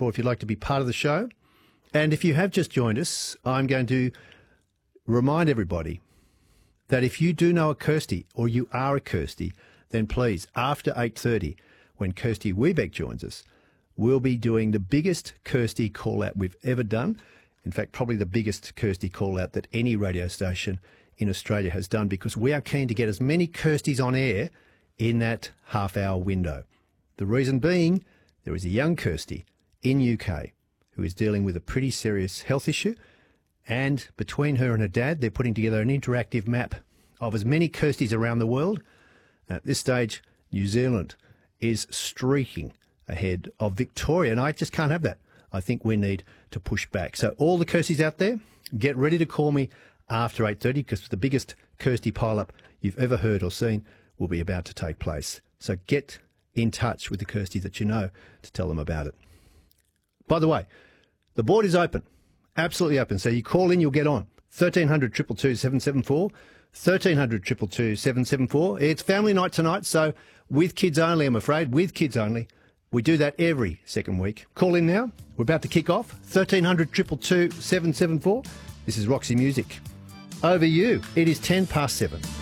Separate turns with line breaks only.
774 if you'd like to be part of the show. And if you have just joined us, I'm going to remind everybody that if you do know a Kirsty or you are a Kirsty, then please, after 8:30, when Kirsty Wiebeck joins us, we'll be doing the biggest Kirsty call-out we've ever done. In fact, probably the biggest Kirsty call-out that any radio station in Australia has done, because we are keen to get as many Kirstys on air in that half-hour window. The reason being, there is a young Kirsty in UK who is dealing with a pretty serious health issue, and between her and her dad, they're putting together an interactive map of as many Kirstys around the world. At this stage, New Zealand is streaking ahead of Victoria, and I just can't have that. I think we need to push back. So all the Kirstys out there, get ready to call me after 8:30, because the biggest Kirsty pile-up you've ever heard or seen will be about to take place. So get in touch with the Kirstys that you know to tell them about it. By the way, the board is open, absolutely open. So you call in, you'll get on. 1300 222 774, 1300 222 774. It's family night tonight, so with kids only, I'm afraid, with kids only. We do that every second week. Call in now. We're about to kick off. 1300 222 774. This is Roxy Music. Over you. It is 7:10.